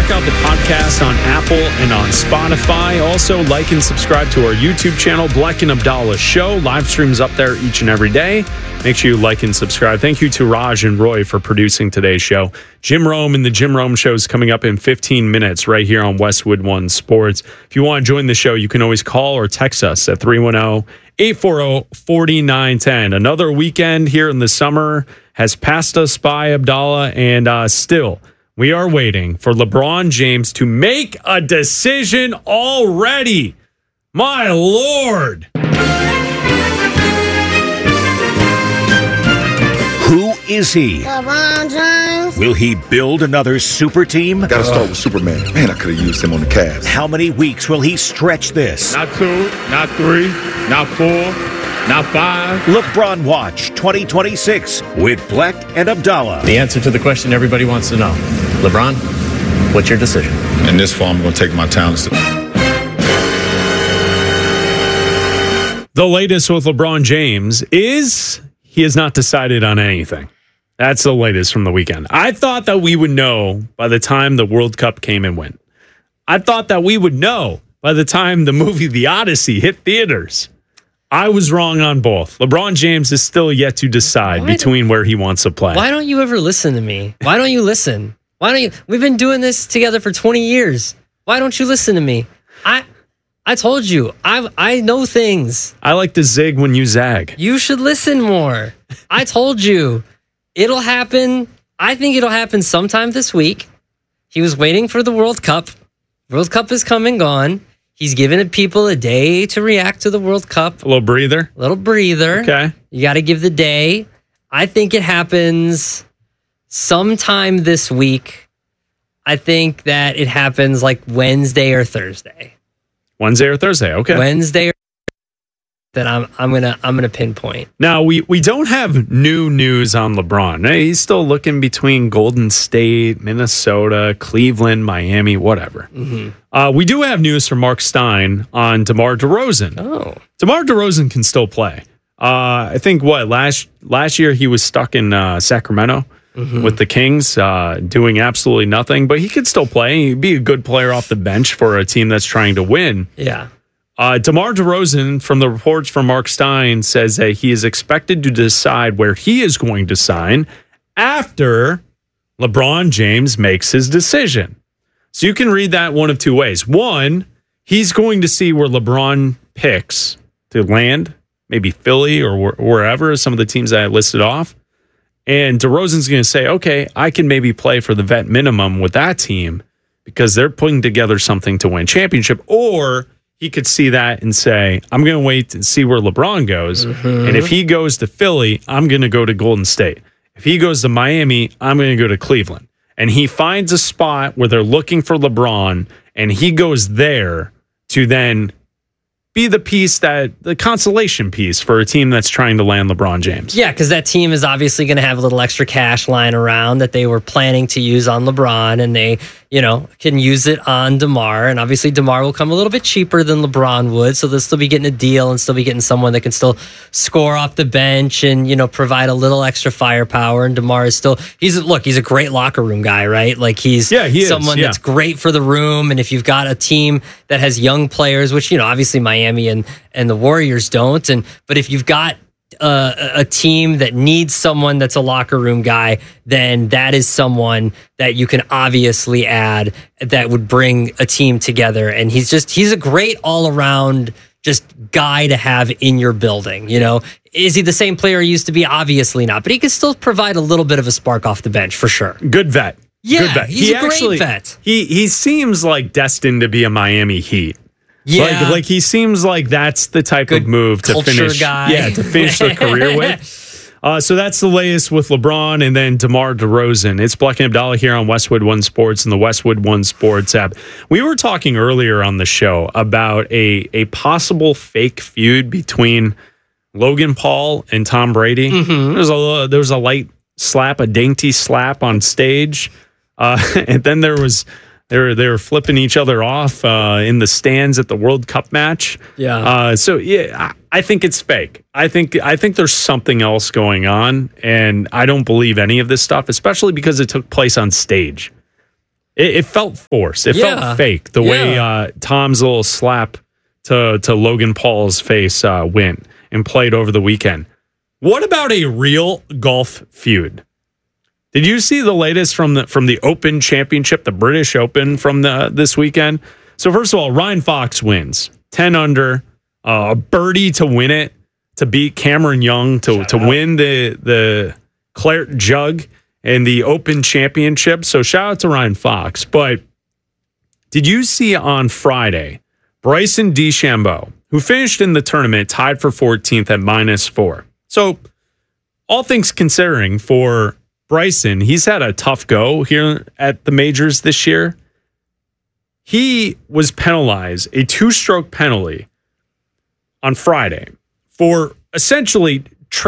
check out the podcast on Apple and on Spotify. Also, like and subscribe to our YouTube channel, Bleck and Abdallah Show. Live streams up there each and every day. Make sure you like and subscribe. Thank you to Raj and Roy for producing today's show. Jim Rome and the Jim Rome Show is coming up in 15 minutes right here on Westwood One Sports. If you want to join the show, you can always call or text us at 310-840-4910. Another weekend here in the summer has passed us by, Abdallah, and still we are waiting for LeBron James to make a decision already. My Lord. Who is he? LeBron James. Will he build another super team? Gotta start with Superman. Man, I could have used him on the Cavs. How many weeks will he stretch this? Not 2, not 3, not 4, not 5. LeBron Watch 2026 with Bleck and Abdallah. The answer to the question everybody wants to know. LeBron, what's your decision? In this fall, I'm going to take my talents to... The latest with LeBron James is he has not decided on anything. That's the latest from the weekend. I thought that we would know by the time the World Cup came and went. I thought that we would know by the time the movie The Odyssey hit theaters. I was wrong on both. LeBron James is still yet to decide between where he wants to play. Why don't you ever listen to me? Why don't you listen? Why don't you? We've been doing this together for 20 years. Why don't you listen to me? I told you. I know things. I like to zig when you zag. You should listen more. I told you. It'll happen. I think it'll happen sometime this week. He was waiting for the World Cup. World Cup is come and gone. He's giving people a day to react to the World Cup. A little breather. A little breather. Okay. You got to give the day. I think it happens sometime this week. I think that it happens like Wednesday or Thursday. Wednesday or Thursday. Okay. Wednesday or that I'm gonna pinpoint. Now we don't have new news on LeBron. He's still looking between Golden State, Minnesota, Cleveland, Miami, whatever. Mm-hmm. We do have news from Mark Stein on DeMar DeRozan. Oh, DeMar DeRozan can still play. I think last year he was stuck in Sacramento with the Kings, doing absolutely nothing. But he could still play. He'd be a good player off the bench for a team that's trying to win. yeah. DeMar DeRozan, from the reports from Mark Stein, says that he is expected to decide where he is going to sign after LeBron James makes his decision. So you can read that one of two ways. One, he's going to see where LeBron picks to land, maybe Philly or wherever, some of the teams that I listed off. And DeRozan's going to say, okay, I can maybe play for the vet minimum with that team because they're putting together something to win championship. Or he could see that and say, I'm going to wait and see where LeBron goes. And if he goes to Philly, I'm going to go to Golden State. If he goes to Miami, I'm going to go to Cleveland. And he finds a spot where they're looking for LeBron, and he goes there to then be the consolation piece for a team that's trying to land LeBron James. Yeah, because that team is obviously going to have a little extra cash lying around that they were planning to use on LeBron, and they, can use it on DeMar. And obviously DeMar will come a little bit cheaper than LeBron would, so they'll still be getting a deal and still be getting someone that can still score off the bench and, provide a little extra firepower. And DeMar is still, he's a great locker room guy, right? Like he is someone that's great for the room. And if you've got a team that has young players, which, obviously Miami and the Warriors don't, but if you've got a team that needs someone that's a locker room guy, then that is someone that you can obviously add that would bring a team together. And he's a great all around just guy to have in your building. Is he the same player he used to be? Obviously not, but he can still provide a little bit of a spark off the bench for sure. Good vet. Yeah, good vet. He's a great vet. He seems like destined to be a Miami Heat. Yeah, like he seems like that's the type of move to finish. Guy. Yeah, to finish their career with. So that's the latest with LeBron and then DeMar DeRozan. It's Bleck and Abdallah here on Westwood One Sports and the Westwood One Sports app. We were talking earlier on the show about a possible fake feud between Logan Paul and Tom Brady. Mm-hmm. There was a light slap, a dainty slap on stage, and then there was. They were flipping each other off in the stands at the World Cup match. Yeah. I think it's fake. I think there's something else going on, and I don't believe any of this stuff, especially because it took place on stage. It felt forced. It felt fake. The way Tom's little slap to Logan Paul's face went and played over the weekend. What about a real golf feud? Did you see the latest from the Open Championship, the British Open from this weekend? So first of all, Ryan Fox wins 10 under, a birdie to win it, to beat Cameron Young to win the Claret Jug and the Open Championship. So shout out to Ryan Fox. But did you see on Friday, Bryson DeChambeau, who finished in the tournament, tied for 14th at -4. So all things considering for Bryson, he's had a tough go here at the majors this year. He was penalized a 2-stroke penalty on Friday for essentially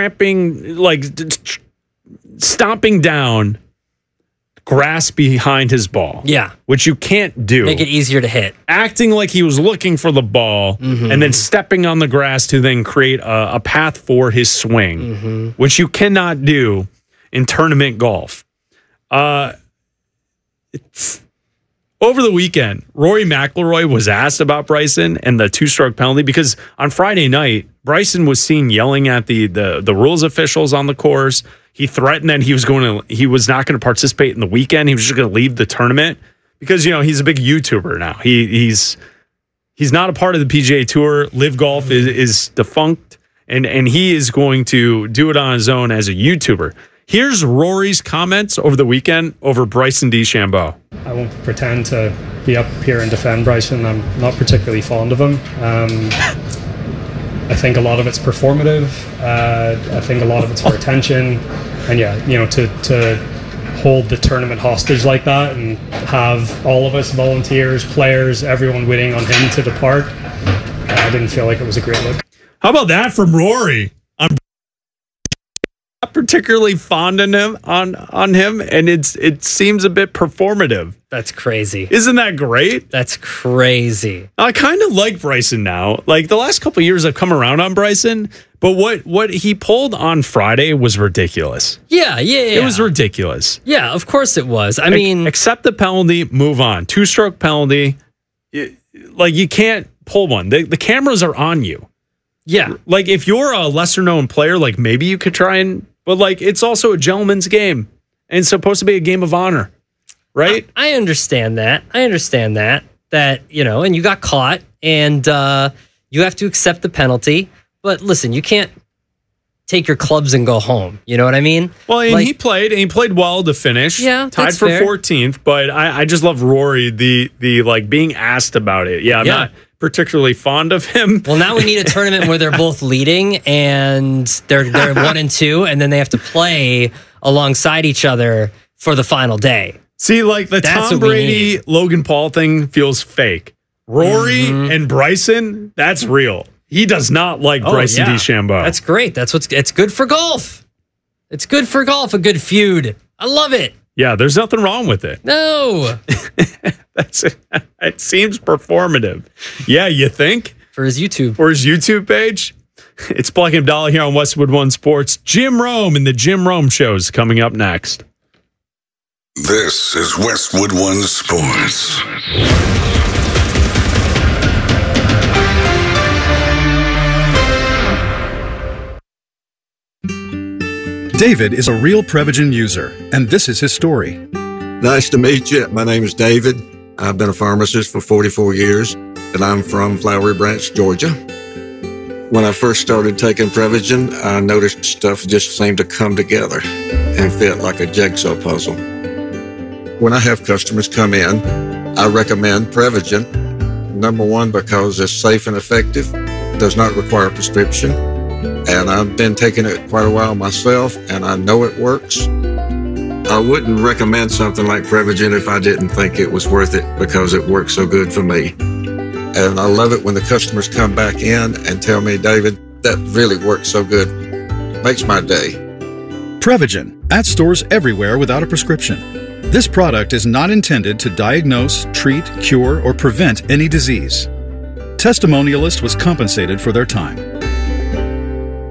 stomping down grass behind his ball. Yeah. Which you can't do. Make it easier to hit. Acting like he was looking for the ball and then stepping on the grass to then create a path for his swing, which you cannot do in tournament golf. Over the weekend, Rory McIlroy was asked about Bryson and the 2-stroke penalty because on Friday night, Bryson was seen yelling at the rules officials on the course. He threatened that he was not going to participate in the weekend. He was just going to leave the tournament because he's a big YouTuber now. He's not a part of the PGA Tour. Live Golf is defunct, and he is going to do it on his own as a YouTuber. Here's Rory's comments over the weekend over Bryson DeChambeau. I won't pretend to be up here and defend Bryson. I'm not particularly fond of him. I think a lot of it's performative. I think a lot of it's for attention. And to hold the tournament hostage like that and have all of us, volunteers, players, everyone waiting on him to depart, I didn't feel like it was a great look. How about that from Rory? I'm not particularly fond of him on him, and it seems a bit performative. That's crazy. Isn't that great? That's crazy. I kind of like Bryson now. Like the last couple of years I've come around on Bryson, but what he pulled on Friday was ridiculous. Yeah. It was ridiculous. Yeah, of course it was. I mean, accept the penalty, move on. 2-stroke penalty. You can't pull one. The cameras are on you. Yeah. Like if you're a lesser known player, like maybe you could try but like it's also a gentleman's game and it's supposed to be a game of honor. Right? I understand that. That, and you got caught and you have to accept the penalty. But listen, you can't take your clubs and go home. You know what I mean? Well, and he played well to finish. Yeah, tied for fair. 14th. But I just love Rory, the being asked about it. Yeah, I'm not particularly fond of him. Well, now we need a tournament where they're both leading and they're 1 and 2, and then they have to play alongside each other for the final day. See, like the Tom Brady, Logan Paul thing feels fake. Rory and Bryson, that's real. He does not like Bryson DeChambeau. That's great. It's good for golf. It's good for golf, a good feud. I love it. Yeah, there's nothing wrong with it. No. It seems performative. Yeah, you think? For his YouTube page? It's Black and Abdallah here on Westwood One Sports. Jim Rome and the Jim Rome Show is coming up next. This is Westwood One Sports. David is a real Prevagen user, and this is his story. Nice to meet you. My name is David. I've been a pharmacist for 44 years, and I'm from Flowery Branch, Georgia. When I first started taking Prevagen, I noticed stuff just seemed to come together and fit like a jigsaw puzzle. When I have customers come in, I recommend Prevagen. Number one, because it's safe and effective, does not require a prescription, and I've been taking it quite a while myself, and I know it works. I wouldn't recommend something like Prevagen if I didn't think it was worth it because it works so good for me. And I love it when the customers come back in and tell me, David, that really works so good. Makes my day. Prevagen, at stores everywhere without a prescription. This product is not intended to diagnose, treat, cure, or prevent any disease. Testimonialist was compensated for their time.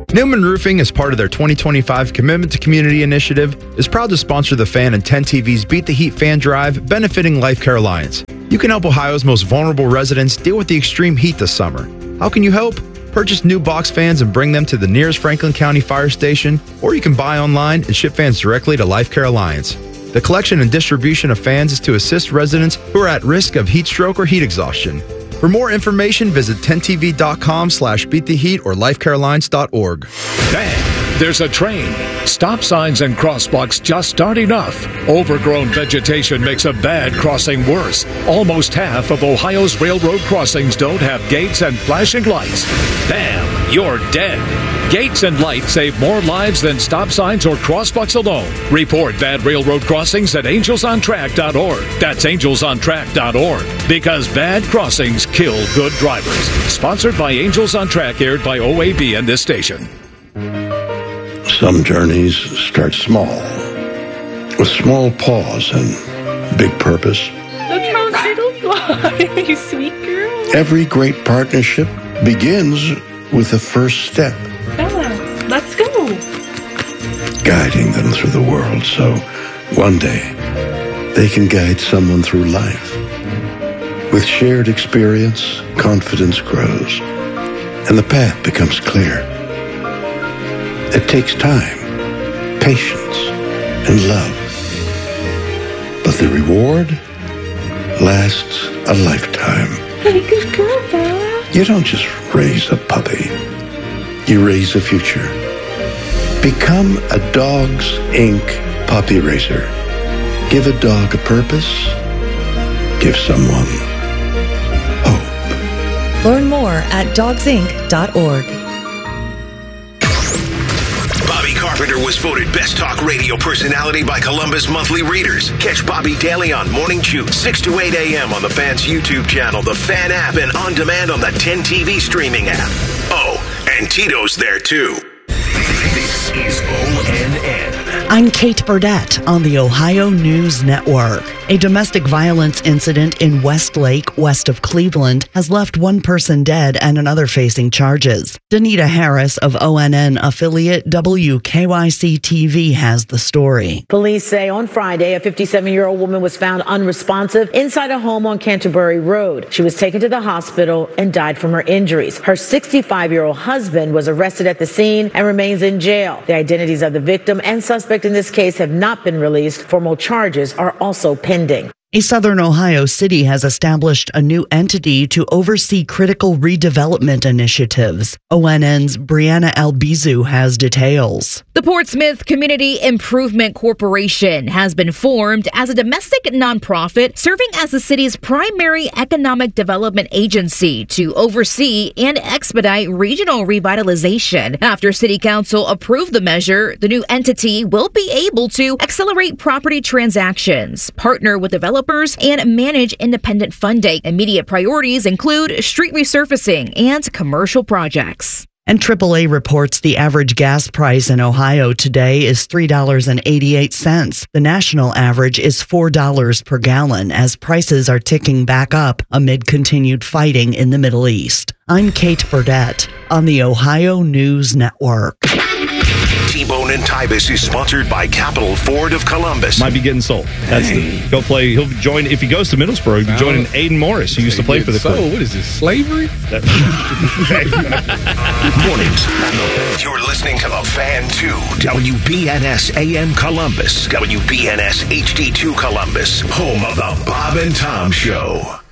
Newman Roofing, as part of their 2025 Commitment to Community initiative, is proud to sponsor the Fan and 10 TV's Beat the Heat Fan Drive, benefiting Life Care Alliance. You can help Ohio's most vulnerable residents deal with the extreme heat this summer. How can you help? Purchase new box fans and bring them to the nearest Franklin County Fire Station, or you can buy online and ship fans directly to Life Care Alliance. The collection and distribution of fans is to assist residents who are at risk of heat stroke or heat exhaustion. For more information, visit 10tv.com/beattheheat or lifecarealliance.org. Bang! There's a train. Stop signs and crosswalks just aren't enough. Overgrown vegetation makes a bad crossing worse. Almost half of Ohio's railroad crossings don't have gates and flashing lights. Bam! You're dead. Gates and lights save more lives than stop signs or crosswalks alone. Report bad railroad crossings at angelsontrack.org. That's angelsontrack.org. Because bad crossings kill good drivers. Sponsored by Angels on Track, aired by OAB and this station. Some journeys start small, with small pause and big purpose. Look how little you are, you sweet girl. Every great partnership begins with the first step. Bella, let's go. Guiding them through the world so one day they can guide someone through life. With shared experience, confidence grows, and the path becomes clear. It takes time, patience, and love. But the reward lasts a lifetime. Hey, good girl, Bella. You don't just raise a puppy. You raise a future. Become a Dogs Inc. puppy raiser. Give a dog a purpose. Give someone hope. Learn more at dogsinc.org. Bobby Carpenter was voted Best Talk Radio Personality by Columbus Monthly Readers. Catch Bobby daily on Morning Chew, 6 to 8 a.m. on the Fan's YouTube channel, the Fan app, and on demand on the 10 TV streaming app. Oh, and Tito's there, too. This is ONN. I'm Kate Burdett on the Ohio News Network. A domestic violence incident in Westlake, west of Cleveland, has left one person dead and another facing charges. Danita Harris of ONN affiliate WKYC-TV has the story. Police say on Friday, a 57-year-old woman was found unresponsive inside a home on Canterbury Road. She was taken to the hospital and died from her injuries. Her 65-year-old husband was arrested at the scene and remains in jail. The identities of the victim and suspect in this case have not been released. Formal charges are also pending. A southern Ohio city has established a new entity to oversee critical redevelopment initiatives. ONN's Brianna Albizu has details. The Portsmouth Community Improvement Corporation has been formed as a domestic nonprofit serving as the city's primary economic development agency to oversee and expedite regional revitalization. After City Council approved the measure, the new entity will be able to accelerate property transactions, partner with developers, and manage independent funding. Immediate priorities include street resurfacing and commercial projects. And AAA reports the average gas price in Ohio today is $3.88. The national average is $4 per gallon as prices are ticking back up amid continued fighting in the Middle East. I'm Kate Burdett on the Ohio News Network. T-Bone and Tybus is sponsored by Capital Ford of Columbus. Might be getting sold. That's go play. He'll join if he goes to Middlesbrough. He'll join Aiden Morris, who used to play for the club. What is this, slavery? Mornings. You're listening to the Fan 2, WBNS AM Columbus, WBNS HD2 Columbus, home of the Bob and Tom Show.